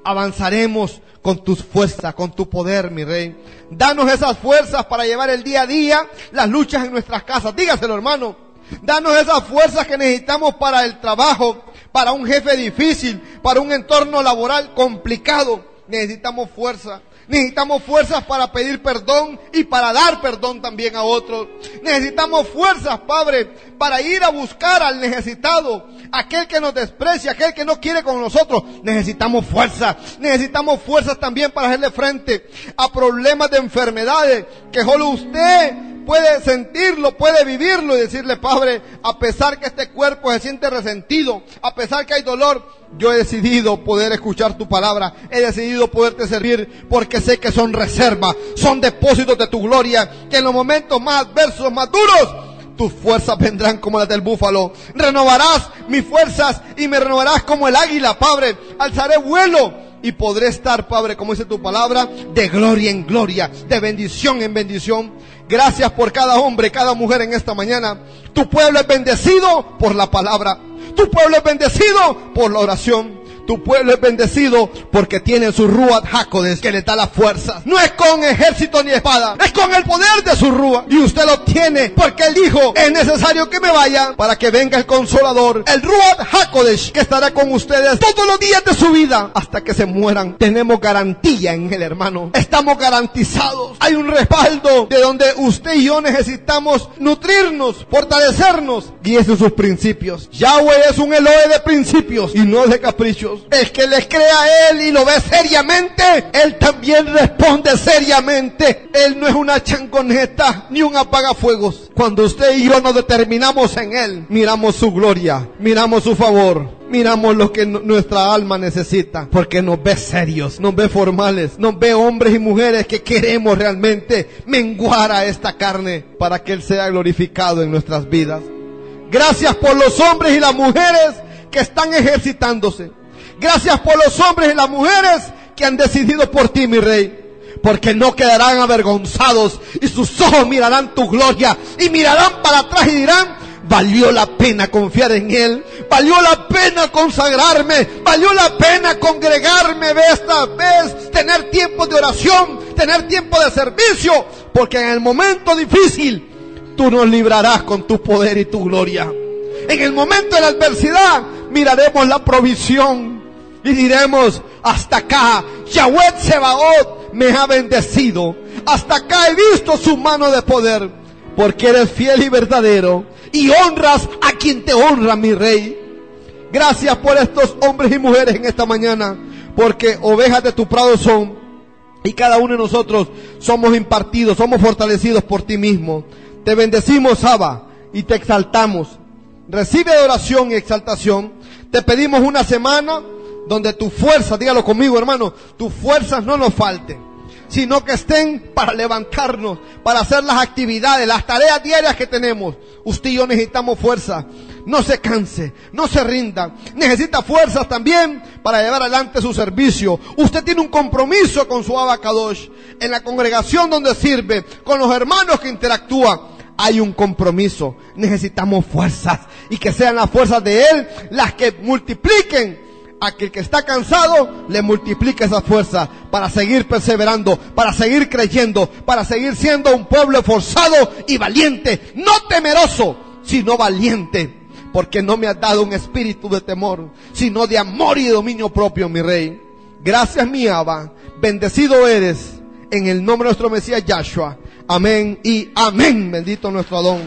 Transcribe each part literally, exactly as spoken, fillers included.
avanzaremos con tus fuerzas, con tu poder, mi Rey. Danos esas fuerzas para llevar el día a día las luchas en nuestras casas. Dígaselo, hermano. Danos esas fuerzas que necesitamos para el trabajo, para un jefe difícil, para un entorno laboral complicado. Necesitamos fuerza. Necesitamos fuerzas para pedir perdón y para dar perdón también a otros. Necesitamos fuerzas, Padre, para ir a buscar al necesitado, aquel que nos desprecia, aquel que no quiere con nosotros. Necesitamos fuerzas. Necesitamos fuerzas también para hacerle frente a problemas de enfermedades que solo usted puede sentirlo, puede vivirlo y decirle: Padre, a pesar que este cuerpo se siente resentido, a pesar que hay dolor, yo he decidido poder escuchar tu palabra, he decidido poderte servir, porque sé que son reservas, son depósitos de tu gloria, que en los momentos más adversos, más duros, tus fuerzas vendrán como las del búfalo. Renovarás mis fuerzas y me renovarás como el águila, Padre. Alzaré vuelo y podré estar, Padre, como dice tu palabra, de gloria en gloria, de bendición en bendición. Gracias por cada hombre, cada mujer en esta mañana. Tu pueblo es bendecido por la palabra. Tu pueblo es bendecido por la oración. Tu pueblo es bendecido porque tiene su Ruach HaKodesh que le da las fuerzas. No es con ejército ni espada, es con el poder de su Ruach. Y usted lo tiene porque Él dijo: es necesario que me vaya para que venga el Consolador, el Ruach HaKodesh, que estará con ustedes todos los días de su vida hasta que se mueran. Tenemos garantía en Él, hermano. Estamos garantizados. Hay un respaldo de donde usted y yo necesitamos nutrirnos, fortalecernos. Guíese sus principios. Yahweh es un Elohe de principios y no de caprichos. El que le crea a Él y lo ve seriamente, Él también responde seriamente. Él no es una changoneta ni un apagafuegos. Cuando usted y yo nos determinamos en Él, miramos su gloria, miramos su favor, miramos lo que nuestra alma necesita, porque nos ve serios, nos ve formales, nos ve hombres y mujeres que queremos realmente menguar a esta carne para que Él sea glorificado en nuestras vidas. Gracias por los hombres y las mujeres que están ejercitándose. Gracias por los hombres y las mujeres que han decidido por ti, mi Rey, porque no quedarán avergonzados y sus ojos mirarán tu gloria y mirarán para atrás y dirán: valió la pena confiar en Él, valió la pena consagrarme, valió la pena congregarme esta vez, tener tiempo de oración, tener tiempo de servicio, porque en el momento difícil tú nos librarás con tu poder y tu gloria. En el momento de la adversidad miraremos la provisión y diremos: hasta acá Yahweh Tsebaot me ha bendecido, hasta acá he visto su mano de poder, porque eres fiel y verdadero y honras a quien te honra, mi Rey. Gracias por estos hombres y mujeres en esta mañana, porque ovejas de tu prado son, y cada uno de nosotros somos impartidos, somos fortalecidos por ti mismo. Te bendecimos, Abba, y te exaltamos. Recibe adoración y exaltación. Te pedimos una semana donde tu fuerza, dígalo conmigo, hermano, tus fuerzas no nos falten, sino que estén para levantarnos, para hacer las actividades, las tareas diarias que tenemos. Usted y yo necesitamos fuerza. No se canse, no se rinda. Necesita fuerzas también para llevar adelante su servicio. Usted tiene un compromiso con su Abba Kadosh, en la congregación donde sirve, con los hermanos que interactúan. Hay un compromiso. Necesitamos fuerzas, y que sean las fuerzas de Él las que multipliquen. Aquel que está cansado, le multiplica esa fuerza para seguir perseverando, para seguir creyendo, para seguir siendo un pueblo esforzado y valiente, no temeroso, sino valiente, porque no me has dado un espíritu de temor, sino de amor y de dominio propio, mi Rey. Gracias, mi Abba, bendecido eres, en el nombre de nuestro Mesías Yahshua. Amén y amén. Bendito nuestro Adón.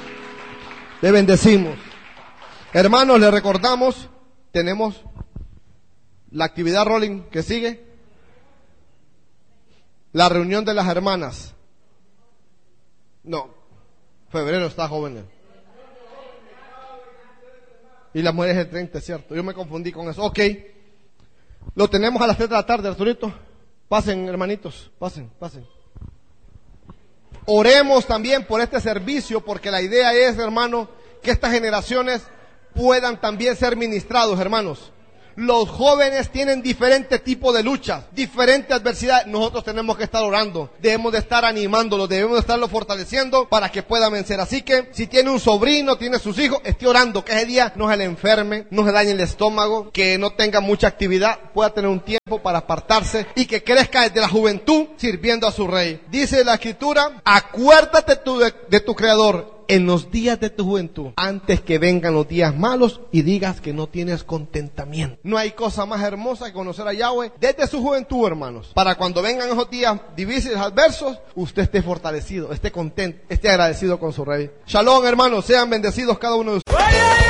Le bendecimos. Hermanos, le recordamos, tenemos la actividad rolling que sigue, la reunión de las hermanas. No, febrero está, jóvenes. Y las mujeres el treinta, es cierto. Yo me confundí con eso. Ok, lo tenemos a las tres de la tarde, Arturito. Pasen, hermanitos, pasen, pasen. Oremos también por este servicio, porque la idea es, hermano, que estas generaciones puedan también ser ministrados, hermanos. Los jóvenes tienen diferentes tipos de luchas, diferentes adversidades. Nosotros tenemos que estar orando, debemos de estar animándolos, debemos de estarlos fortaleciendo para que puedan vencer. Así que si tiene un sobrino, tiene sus hijos, esté orando que ese día no se le enferme, no se dañe el estómago, que no tenga mucha actividad, pueda tener un tiempo para apartarse y que crezca desde la juventud sirviendo a su rey. Dice la escritura, acuérdate tú de, de tu creador en los días de tu juventud, antes que vengan los días malos y digas que no tienes contentamiento. No hay cosa más hermosa que conocer a Yahweh desde su juventud, hermanos, para cuando vengan esos días difíciles, adversos, usted esté fortalecido, esté contento, esté agradecido con su rey. Shalom, hermanos, sean bendecidos cada uno de ustedes.